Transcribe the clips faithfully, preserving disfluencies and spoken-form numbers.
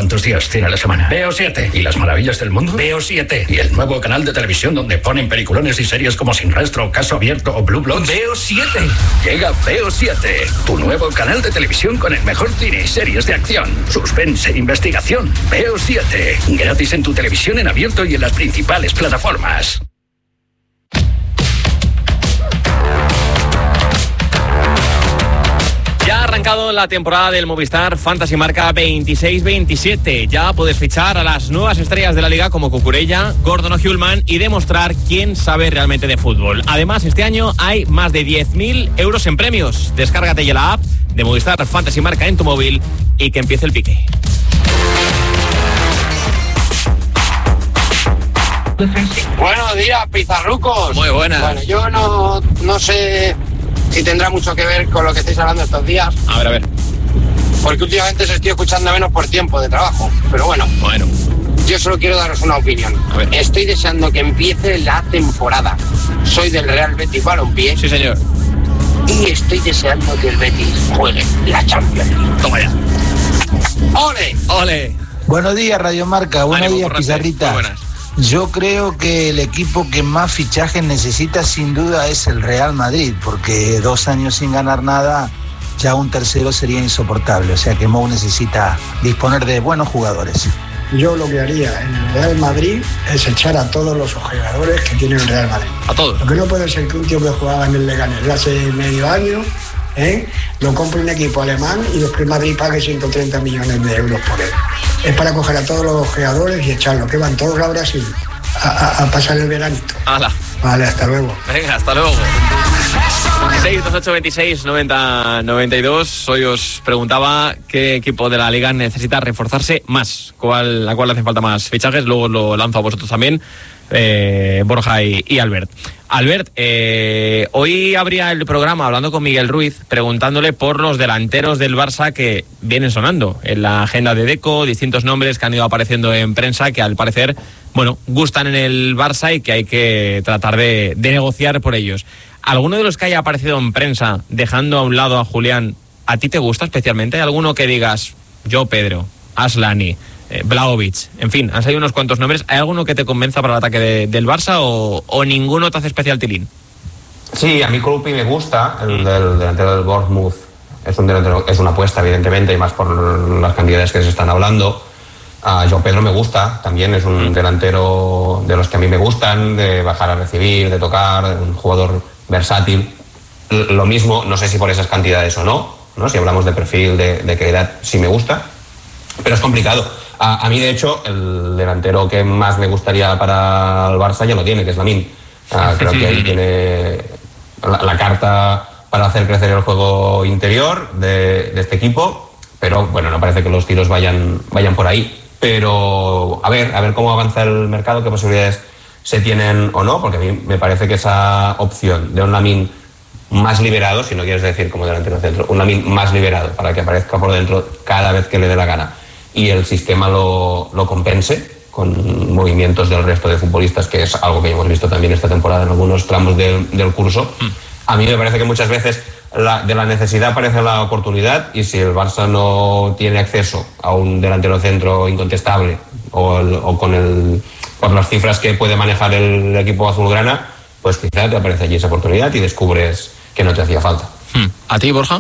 cuántos días tiene la semana. Veo siete. ¿Y las maravillas del mundo? Veo siete. ¿Y el nuevo canal de televisión donde ponen peliculones y series como Sin Rastro, Caso Abierto o Blue Bloods? Veo siete. Llega Veo siete, tu nuevo canal de televisión con el mejor cine y series de acción, suspense e investigación. Veo siete. Gratis en tu televisión en abierto y en las principales plataformas. Ya ha arrancado la temporada del Movistar Fantasy Marca veintiséis veintisiete. Ya puedes fichar a las nuevas estrellas de la liga como Cucurella, Gordon o Hjulmand y demostrar quién sabe realmente de fútbol. Además, este año hay más de diez mil euros en premios. Descárgate ya la app de Movistar Fantasy Marca en tu móvil y que empiece el pique. Buenos días, pizarrucos. Muy buenas. Bueno, yo no, no sé si tendrá mucho que ver con lo que estáis hablando estos días. A ver, a ver. Porque últimamente os estoy escuchando menos por tiempo de trabajo. Pero bueno. Bueno. Yo solo quiero daros una opinión. Estoy deseando que empiece la temporada. Soy del Real Betis Balompié. Sí, señor. Y estoy deseando que el Betis juegue la Champions League. Toma ya. ¡Ole! ¡Ole! Buenos días, Radio Marca. Buenos Ánimo, días, Corrante. Pizarrita. Muy buenas. Yo creo que el equipo que más fichajes necesita sin duda es el Real Madrid, porque dos años sin ganar nada, ya un tercero sería insoportable. O sea que Mou necesita disponer de buenos jugadores. Yo lo que haría en el Real Madrid es echar a todos los jugadores que tiene el Real Madrid. A todos. Lo que no puede ser que un tío que jugaba en el Leganés hace medio año, ¿eh? lo compre un equipo alemán y después el Madrid pague ciento treinta millones de euros por él. Es para coger a todos los jugadores y echarlos, que van todos a Brasil a, a, a pasar el veranito. ¡Hala! Vale, hasta luego. Venga, hasta luego. seis dos ocho veintiséis noventa noventa y dos. Hoy os preguntaba qué equipo de la liga necesita reforzarse más, cuál, a cuál hace falta más fichajes. Luego lo lanzo a vosotros también, eh, Borja y, y Albert. Albert, eh, hoy abría el programa hablando con Miguel Ruiz, preguntándole por los delanteros del Barça que vienen sonando en la agenda de Deco, distintos nombres que han ido apareciendo en prensa que al parecer, bueno, gustan en el Barça y que hay que tratar de, de negociar por ellos. ¿Alguno de los que haya aparecido en prensa, dejando a un lado a Julián, a ti te gusta especialmente? ¿Alguno que digas, yo Pedro, Aslani, eh, Vlahovic, en fin, han salido unos cuantos nombres? ¿Hay alguno que te convenza para el ataque de, del Barça o, o ninguno te hace especial tilín? Sí, a mí Krupi me gusta, el del delantero del Bournemouth. Es un delantero, es una apuesta, evidentemente, y más por las cantidades que se están hablando. A João Pedro me gusta, también es un delantero de los que a mí me gustan, de bajar a recibir, de tocar, un jugador versátil. Lo mismo, no sé si por esas cantidades o no, ¿no? Si hablamos de perfil, de, de calidad, sí me gusta, pero es complicado. A, a mí, de hecho, el delantero que más me gustaría para el Barça ya lo tiene, que es Lamine. Uh, creo que ahí tiene la, la carta para hacer crecer el juego interior de, de este equipo, pero bueno, no parece que los tiros vayan, vayan por ahí. Pero a ver, a ver cómo avanza el mercado, qué posibilidades se tienen o no, porque a mí me parece que esa opción de un Lamine más liberado, si no quieres decir como delantero centro, un Lamine más liberado para que aparezca por dentro cada vez que le dé la gana y el sistema lo, lo compense con movimientos del resto de futbolistas, que es algo que hemos visto también esta temporada en algunos tramos del, del curso. Mm. A mí me parece que muchas veces la, de la necesidad aparece la oportunidad, y si el Barça no tiene acceso a un delantero centro incontestable o, el, o con el, por las cifras que puede manejar el equipo azulgrana, pues quizá te aparece allí esa oportunidad y descubres que no te hacía falta. Hmm. ¿A ti, Borja?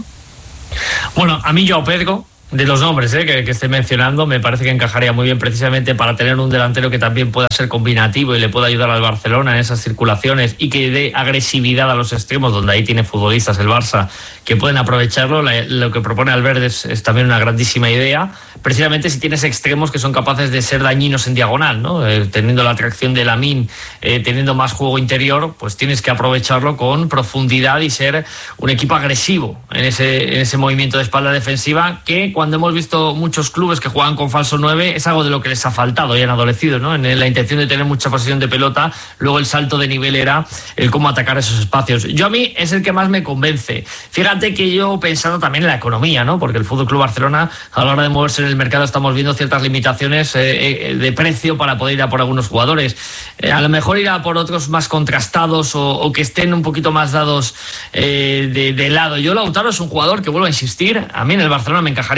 Bueno, a mí João Pedro, de los nombres eh, que, que estoy mencionando, me parece que encajaría muy bien precisamente para tener un delantero que también pueda ser combinativo y le pueda ayudar al Barcelona en esas circulaciones y que dé agresividad a los extremos, donde ahí tiene futbolistas el Barça que pueden aprovecharlo. La, lo que propone Albert es, es también una grandísima idea, precisamente si tienes extremos que son capaces de ser dañinos en diagonal, ¿no? Eh, teniendo la atracción de Lamine, eh, teniendo más juego interior, pues tienes que aprovecharlo con profundidad y ser un equipo agresivo en ese, en ese movimiento de espalda defensiva, que cuando hemos visto muchos clubes que juegan con falso nueve es algo de lo que les ha faltado y han adolecido, ¿no? En la intención de tener mucha posesión de pelota, luego el salto de nivel era el cómo atacar esos espacios. Yo, a mí es el que más me convence. Fíjate que yo, pensando también en la economía, ¿no? Porque el Fútbol Club Barcelona, a la hora de moverse en el mercado, estamos viendo ciertas limitaciones eh, eh, de precio para poder ir a por algunos jugadores. Eh, a lo mejor ir a por otros más contrastados o, o que estén un poquito más dados eh, de, de lado. Yo, Lautaro es un jugador que, vuelvo a insistir, a mí en el Barcelona me encajaría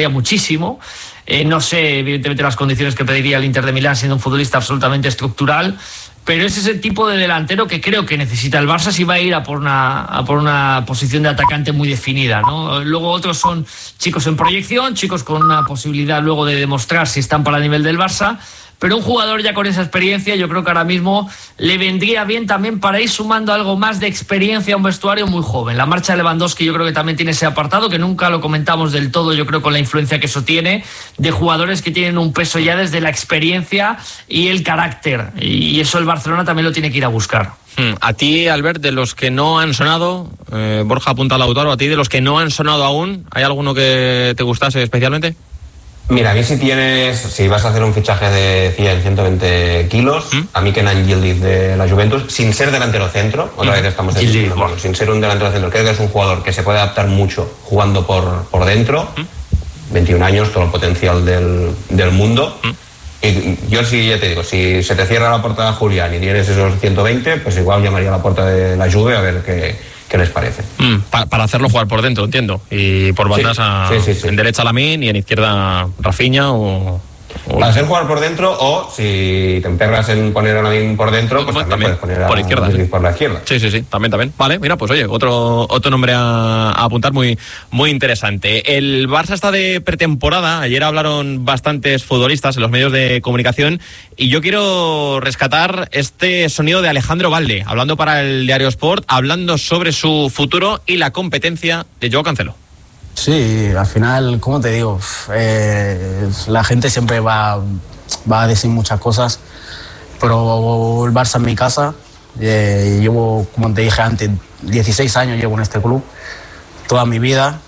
gustaría muchísimo. Eh, no sé, evidentemente, las condiciones que pediría el Inter de Milán siendo un futbolista absolutamente estructural, pero ese es el tipo de delantero que creo que necesita el Barça si va a ir a por una, a por una posición de atacante muy definida, ¿no? Luego otros son chicos en proyección, chicos con una posibilidad luego de demostrar si están para el nivel del Barça, pero un jugador ya con esa experiencia yo creo que ahora mismo le vendría bien también para ir sumando algo más de experiencia a un vestuario muy joven. La marcha de Lewandowski yo creo que también tiene ese apartado, que nunca lo comentamos del todo, yo creo, con la influencia que eso tiene, de jugadores que tienen un peso ya desde la experiencia y el carácter, y eso el Barcelona también lo tiene que ir a buscar. A ti, Albert, de los que no han sonado, eh, Borja apunta a Lautaro, a ti de los que no han sonado aún, ¿hay alguno que te gustase especialmente? Mira, a mí si tienes, si vas a hacer un fichaje de cien, ciento veinte kilos, ¿Mm? a mí Kenan Yildiz de la Juventus, sin ser delantero centro, otra ¿Mm? vez estamos en Yildiz, bueno, sin ser un delantero centro, creo que es un jugador que se puede adaptar mucho jugando por, por dentro, ¿Mm? veintiún años, todo el potencial del, del mundo. ¿Mm? Y yo sí, ya te digo, si se te cierra la puerta de Julián y tienes esos ciento veinte, pues igual llamaría a la puerta de la Juve a ver qué... ¿Qué les parece? Mm, para, para hacerlo jugar por dentro, entiendo. Y por bandas, sí, a, sí, sí, sí. en derecha Lamine y en izquierda Rafinha o... o... Para hacer jugar por dentro, o si te emperras en poner a Lamine por dentro, pues, pues también, también puedes poner por a izquierda, sí. por la izquierda. Sí, sí, sí, también, también. Vale, mira, pues oye, otro otro nombre a, a apuntar muy, muy interesante. El Barça está de pretemporada. Ayer hablaron bastantes futbolistas en los medios de comunicación y yo quiero rescatar este sonido de Alejandro Balde, hablando para el Diario Sport, hablando sobre su futuro y la competencia de Joao Cancelo. Sí, al final, como te digo, eh, la gente siempre va, va a decir muchas cosas, pero el Barça es mi casa. Eh, llevo, como te dije antes, dieciséis años llevo en este club, toda mi vida,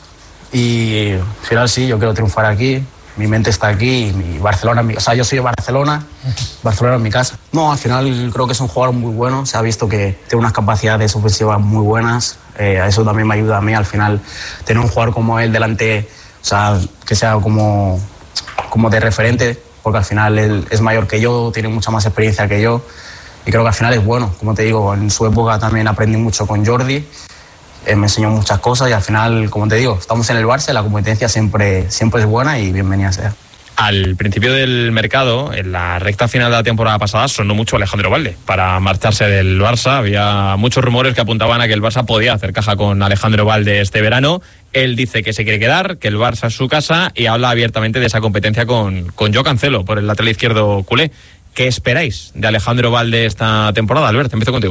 y al final sí, yo quiero triunfar aquí. Mi mente está aquí, y Barcelona, o sea, yo soy de Barcelona, Barcelona es mi casa. No, al final creo que es un jugador muy bueno, se ha visto que tiene unas capacidades ofensivas muy buenas, eh, eso también me ayuda a mí al final, tener un jugador como él delante, o sea, que sea como, como de referente, porque al final él es mayor que yo, tiene mucha más experiencia que yo, y creo que al final es bueno, como te digo, en su época también aprendí mucho con Jordi, Eh, me enseñó muchas cosas y al final, como te digo, estamos en el Barça, la competencia siempre, siempre es buena y bienvenida sea. Al principio del mercado, en la recta final de la temporada pasada, sonó mucho Alejandro Balde para marcharse del Barça. Había muchos rumores que apuntaban a que el Barça podía hacer caja con Alejandro Balde este verano. Él dice que se quiere quedar, que el Barça es su casa y habla abiertamente de esa competencia con, con Joao Cancelo por el lateral izquierdo culé. ¿Qué esperáis de Alejandro Balde esta temporada, Albert? Empiezo contigo.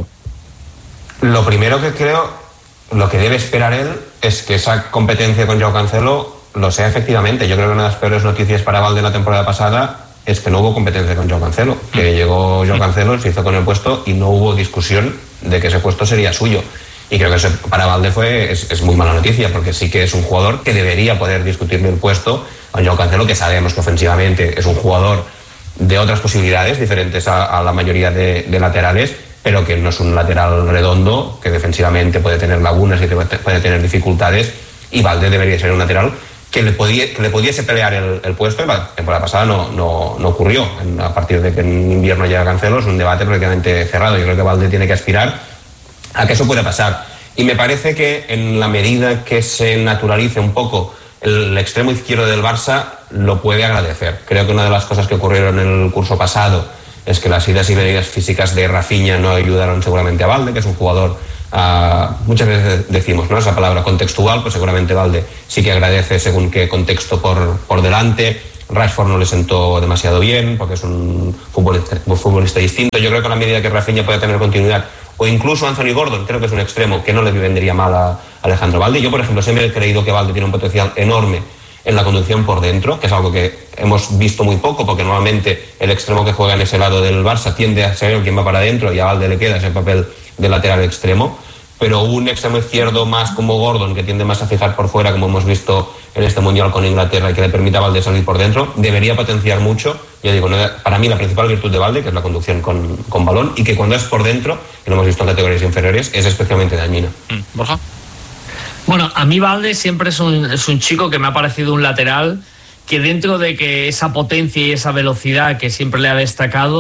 Lo primero que creo... Lo que debe esperar él es que esa competencia con Joao Cancelo lo sea efectivamente. Yo creo que una de las peores noticias para Balde la temporada pasada es que no hubo competencia con Joao Cancelo. Que llegó Joao Cancelo, se hizo con el puesto y no hubo discusión de que ese puesto sería suyo. Y creo que eso para Balde fue, es, es muy mala noticia, porque sí que es un jugador que debería poder discutirle el puesto a Joao Cancelo, que sabemos que ofensivamente es un jugador de otras posibilidades diferentes a, a la mayoría de, de laterales, pero que no es un lateral redondo, que defensivamente puede tener lagunas y puede tener dificultades, y Balde debería ser un lateral que le, podía, que le pudiese pelear el, el puesto, y la temporada pasada no, no, no ocurrió. A partir de que en invierno llega Cancelo, es un debate prácticamente cerrado. Yo creo que Balde tiene que aspirar a que eso pueda pasar. Y me parece que en la medida que se naturalice un poco el, el extremo izquierdo del Barça, lo puede agradecer. Creo que una de las cosas que ocurrieron en el curso pasado es que las idas y venidas físicas de Rafinha no ayudaron seguramente a Balde, que es un jugador, uh, muchas veces decimos, ¿no?, esa palabra contextual, pues seguramente Balde sí que agradece según qué contexto por, por delante. Rashford no le sentó demasiado bien, porque es un futbolista, un futbolista distinto. Yo creo que a la medida que Rafinha pueda tener continuidad, o incluso Anthony Gordon, creo que es un extremo que no le vendría mal a Alejandro Balde. Yo, por ejemplo, siempre he creído que Balde tiene un potencial enorme en la conducción por dentro, que es algo que hemos visto muy poco, porque normalmente el extremo que juega en ese lado del Barça tiende a ser quien va para adentro, y a Balde le queda ese papel de lateral extremo. Pero un extremo izquierdo más como Gordon, que tiende más a fijar por fuera, como hemos visto en este Mundial con Inglaterra, y que le permita a Balde salir por dentro, debería potenciar mucho. Ya digo, para mí la principal virtud de Balde, que es la conducción con, con balón, y que cuando es por dentro, que lo hemos visto en categorías inferiores, es especialmente dañina. Mm. ¿Borja? Bueno, a mí Balde siempre es un, es un chico que me ha parecido un lateral que, dentro de que esa potencia y esa velocidad que siempre le ha destacado,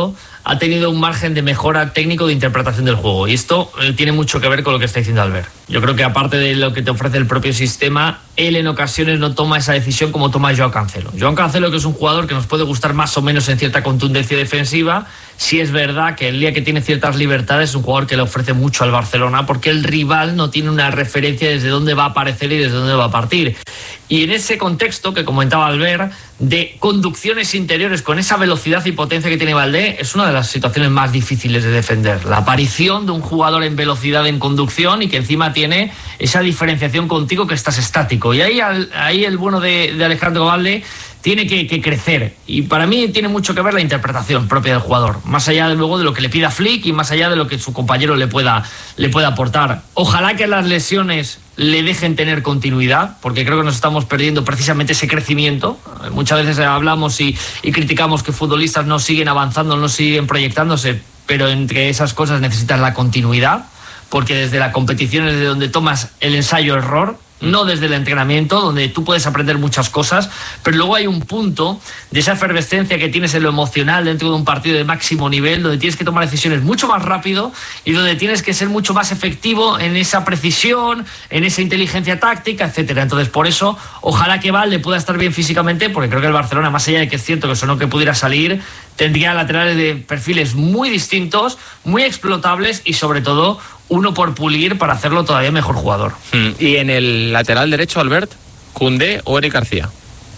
ha tenido un margen de mejora técnico de interpretación del juego. Y esto eh, tiene mucho que ver con lo que está diciendo Albert. Yo creo que aparte de lo que te ofrece el propio sistema, él en ocasiones no toma esa decisión como toma Joao Cancelo. Joao Cancelo, que es un jugador que nos puede gustar más o menos en cierta contundencia defensiva, sí es verdad que el día que tiene ciertas libertades es un jugador que le ofrece mucho al Barcelona, porque el rival no tiene una referencia desde dónde va a aparecer y desde dónde va a partir. Y en ese contexto que comentaba Albert, de conducciones interiores con esa velocidad y potencia que tiene Valdé, es una de las situaciones más difíciles de defender. La aparición de un jugador en velocidad en conducción y que encima tiene esa diferenciación contigo que estás estático. Y ahí, ahí el bueno de, de Alejandro Valdé tiene que, que crecer, y para mí tiene mucho que ver la interpretación propia del jugador, más allá de luego de lo que le pida Flick y más allá de lo que su compañero le pueda, le pueda aportar. Ojalá que las lesiones le dejen tener continuidad, porque creo que nos estamos perdiendo precisamente ese crecimiento. Muchas veces hablamos y, y criticamos que futbolistas no siguen avanzando, no siguen proyectándose, pero entre esas cosas necesitas la continuidad, porque desde la competición es de donde tomas el ensayo-error, no desde el entrenamiento, donde tú puedes aprender muchas cosas, pero luego hay un punto de esa efervescencia que tienes en lo emocional dentro de un partido de máximo nivel, donde tienes que tomar decisiones mucho más rápido y donde tienes que ser mucho más efectivo en esa precisión, en esa inteligencia táctica, etcétera. Entonces, por eso, ojalá que Valde pueda estar bien físicamente, porque creo que el Barcelona, más allá de que es cierto que sonó que pudiera salir, tendría laterales de perfiles muy distintos, muy explotables y sobre todo uno por pulir para hacerlo todavía mejor jugador. Y en el lateral derecho, Albert, ¿Koundé o Eric García?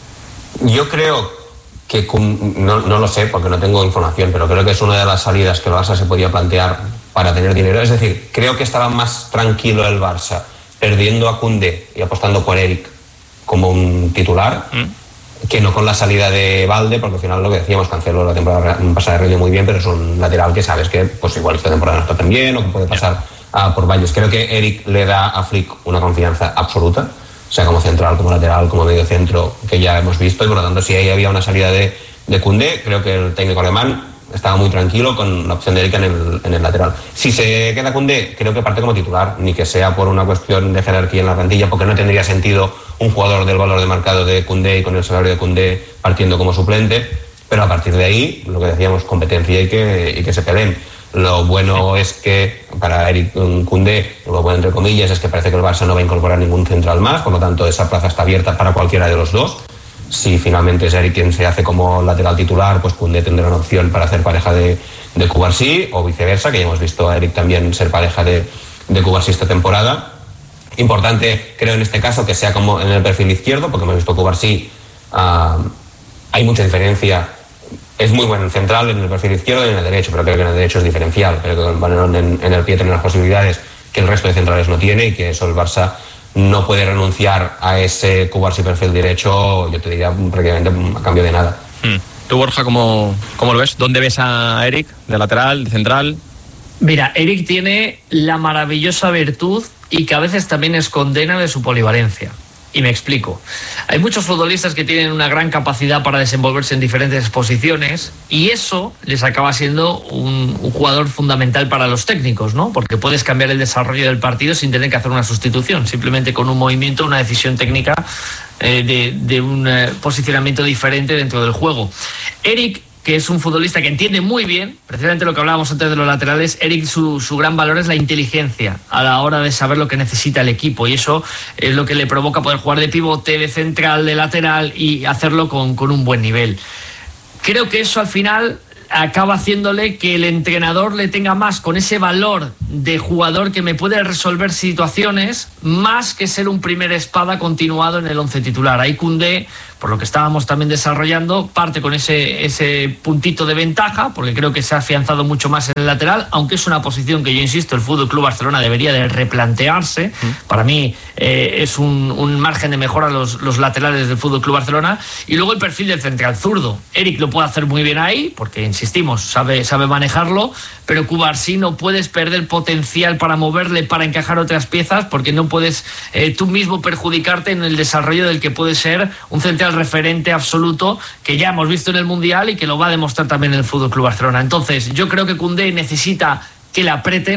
Yo creo que, no, no lo sé porque no tengo información, pero creo que es una de las salidas que el Barça se podía plantear para tener dinero. Es decir, creo que estaba más tranquilo el Barça perdiendo a Koundé y apostando por Eric como un titular, ¿Mm? que no con la salida de Valde, porque al final lo que decíamos, Cancelo la temporada pasada rindió muy bien, pero es un lateral que sabes que pues igual esta temporada no está tan bien o que puede pasar a por Valles. Creo que Eric le da a Flick una confianza absoluta, sea como central, como lateral, como medio centro, que ya hemos visto, y por lo tanto si ahí había una salida de, de Koundé, creo que el técnico alemán estaba muy tranquilo con la opción de Eric en el, en el lateral. Si se queda Koundé, creo que parte como titular, ni que sea por una cuestión de jerarquía en la plantilla, porque no tendría sentido un jugador del valor de mercado de Koundé y con el salario de Koundé partiendo como suplente, pero a partir de ahí, lo que decíamos, competencia y que, y que se peleen. Lo bueno es que para Eric Koundé, lo bueno entre comillas, es que parece que el Barça no va a incorporar ningún central más, por lo tanto esa plaza está abierta para cualquiera de los dos. Si finalmente es Eric quien se hace como lateral titular, pues Koundé tendrá una opción para hacer pareja de, de Cubarsí, o viceversa, que ya hemos visto a Eric también ser pareja de, de Cubarsí esta temporada. Importante, creo en este caso, que sea como en el perfil izquierdo, porque hemos visto Cubarsí, uh, hay mucha diferencia. Es muy bueno en central, en el perfil izquierdo y en el derecho, pero creo que en el derecho es diferencial. Creo que el balón en, en el pie tiene unas posibilidades que el resto de centrales no tiene, y que eso el Barça no puede renunciar a ese Cubarsí perfil derecho, yo te diría prácticamente a cambio de nada. Hmm. ¿Tú, Borja, cómo, cómo lo ves? ¿Dónde ves a Eric? ¿De lateral, de central? Mira, Eric tiene la maravillosa virtud y que a veces también es condena de su polivalencia. Y me explico. Hay muchos futbolistas que tienen una gran capacidad para desenvolverse en diferentes posiciones y eso les acaba siendo un, un jugador fundamental para los técnicos, ¿no? Porque puedes cambiar el desarrollo del partido sin tener que hacer una sustitución, simplemente con un movimiento, una decisión técnica eh, de, de un eh, posicionamiento diferente dentro del juego. Eric, que es un futbolista que entiende muy bien, precisamente lo que hablábamos antes de los laterales, Eric, su, su gran valor es la inteligencia a la hora de saber lo que necesita el equipo, y eso es lo que le provoca poder jugar de pivote, de central, de lateral y hacerlo con, con un buen nivel. Creo que eso al final acaba haciéndole que el entrenador le tenga más con ese valor de jugador que me puede resolver situaciones, más que ser un primer espada continuado en el once titular. Ahí Koundé, por lo que estábamos también desarrollando, parte con ese, ese puntito de ventaja, porque creo que se ha afianzado mucho más en el lateral, aunque es una posición que yo insisto, el F C Barcelona debería de replantearse. Mm. Para mí eh, es un, un margen de mejora los, los laterales del F C Barcelona. Y luego el perfil del central zurdo. Eric lo puede hacer muy bien ahí, porque insistimos, sabe, sabe manejarlo, pero Cubarsí no puedes perder potencial para moverle, para encajar otras piezas, porque no puedes eh, tú mismo perjudicarte en el desarrollo del que puede ser un central referente absoluto, que ya hemos visto en el Mundial y que lo va a demostrar también en el F C Barcelona. Entonces yo creo que Koundé necesita que le aprieten,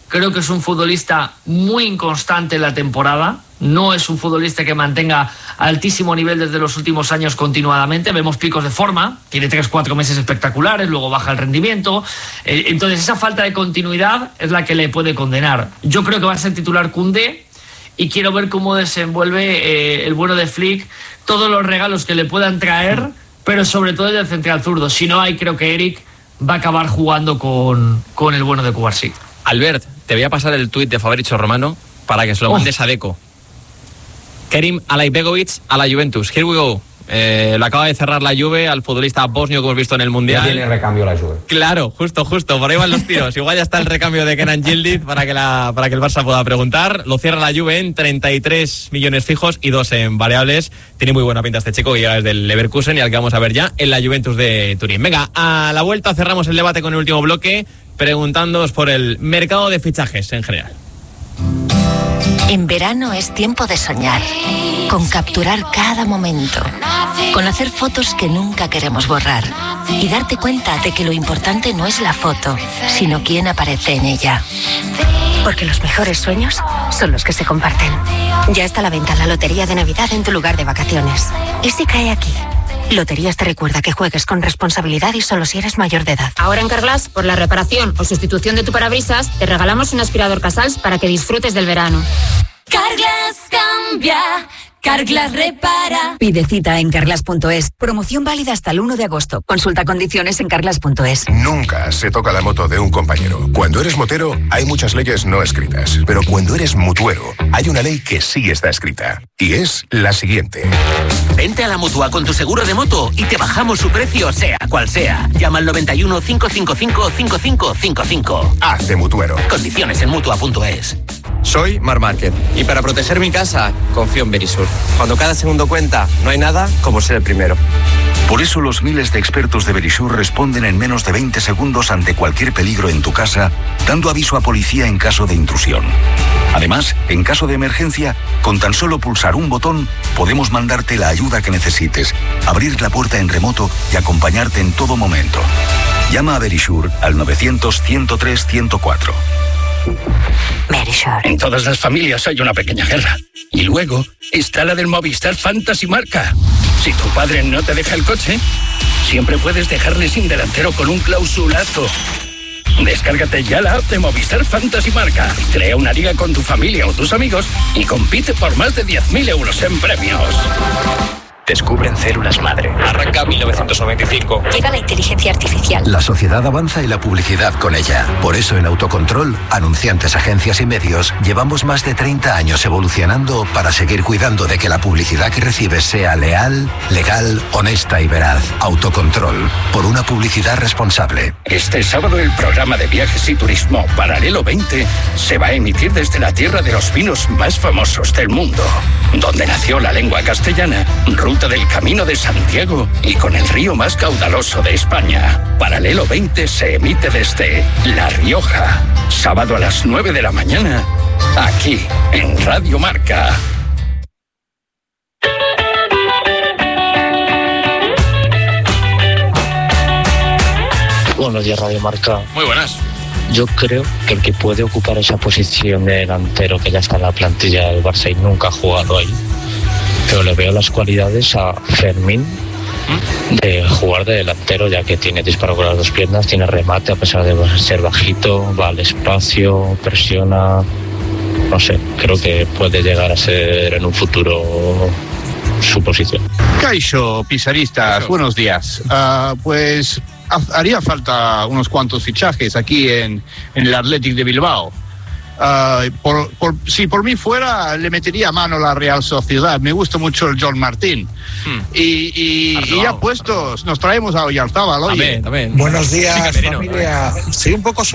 Creo que es un futbolista muy inconstante en la temporada. No es un futbolista que mantenga altísimo nivel desde los últimos años continuadamente. Vemos picos de forma, tiene tres, cuatro meses espectaculares, luego baja el rendimiento. Eh, entonces esa falta de continuidad es la que le puede condenar. Yo creo que va a ser titular Koundé y quiero ver cómo desenvuelve eh, el bueno de Flick todos los regalos que le puedan traer, pero sobre todo el del central zurdo. Si no hay, creo que Eric va a acabar jugando con, con el bueno de Cubarsí. Albert, te voy a pasar el tuit de Fabrizio Romano para que se lo mandes oh. a Deco. Kerim Alaibegovic a la Juventus. Here we go. Eh, lo acaba de cerrar la Juve al futbolista bosnio que hemos visto en el Mundial. Ya tiene recambio la Juve. Claro, justo, justo. Por ahí van los tiros. Igual ya está el recambio de Kenan Yildiz para que, la, para que el Barça pueda preguntar. Lo cierra la Juve en treinta y tres millones fijos y dos en variables. Tiene muy buena pinta este chico que llega desde el Leverkusen y al que vamos a ver ya en la Juventus de Turín. Venga, a la vuelta cerramos el debate con el último bloque preguntándoos por el mercado de fichajes en general. En verano es tiempo de soñar, con capturar cada momento, con hacer fotos que nunca queremos borrar y darte cuenta de que lo importante no es la foto, sino quién aparece en ella. Porque los mejores sueños son los que se comparten. Ya está a la venta la lotería de Navidad en tu lugar de vacaciones. ¿Y si cae aquí? Loterías te recuerda que juegues con responsabilidad y solo si eres mayor de edad. Ahora en Carglass, por la reparación o sustitución de tu parabrisas, te regalamos un aspirador Casals para que disfrutes del verano. Carglass cambia, Carglass repara. Pide cita en carglass punto es. Promoción válida hasta el uno de agosto. Consulta condiciones en carglass punto es. Nunca se toca la moto de un compañero. Cuando eres motero, hay muchas leyes no escritas. Pero cuando eres mutuero, hay una ley que sí está escrita. Y es la siguiente. Vente a la Mutua con tu seguro de moto y te bajamos su precio, sea cual sea. Llama al noventa y uno, cinco cinco cinco, cinco cinco cinco cinco. Haz de mutuero. Condiciones en mutua punto es. Soy Mar Márquez y para proteger mi casa confío en Verisur. Cuando cada segundo cuenta, no hay nada como ser el primero. Por eso los miles de expertos de Verisur responden en menos de veinte segundos ante cualquier peligro en tu casa, dando aviso a policía en caso de intrusión. Además, en caso de emergencia, con tan solo pulsar un botón, podemos mandarte la ayuda que necesites, abrir la puerta en remoto y acompañarte en todo momento. Llama a Verisur al novecientos, ciento tres, ciento cuatro. Verisur. En todas las familias hay una pequeña guerra. Y luego está la del Movistar Fantasy Marca. Si tu padre no te deja el coche, siempre puedes dejarle sin delantero con un clausulazo. Descárgate ya la app de Movistar Fantasy Marca. Crea una liga con tu familia o tus amigos y compite por más de diez mil euros en premios. Descubren células madre. Arranca mil novecientos noventa y cinco. Llega la inteligencia artificial. La sociedad avanza y la publicidad con ella. Por eso en Autocontrol, anunciantes, agencias y medios, llevamos más de treinta años evolucionando para seguir cuidando de que la publicidad que recibes sea leal, legal, honesta y veraz. Autocontrol, por una publicidad responsable. Este sábado el programa de viajes y turismo Paralelo veinte se va a emitir desde la tierra de los vinos más famosos del mundo, donde nació la lengua castellana, ruta del Camino de Santiago y con el río más caudaloso de España. Paralelo veinte se emite desde La Rioja, sábado a las nueve de la mañana, aquí en Radio Marca. Buenos días, Radio Marca. Muy buenas. Yo creo que el que puede ocupar esa posición de delantero que ya está en la plantilla del Barça y nunca ha jugado ahí, pero le veo las cualidades a Fermín de jugar de delantero, ya que tiene disparo con las dos piernas, tiene remate a pesar de ser bajito, va al espacio, presiona, no sé, creo que puede llegar a ser en un futuro su posición. Caixo, pisaristas, Caixo. Buenos días. Uh, pues haría falta unos cuantos fichajes aquí en, en el Athletic de Bilbao. Uh, por, por, si por mí fuera, le metería mano a la Real Sociedad. Me gusta mucho el John Martín. Hmm. Y, y, y ya puestos, nos traemos a Oyarzábal. Oye. También, también. Buenos días, familia. Estoy un poco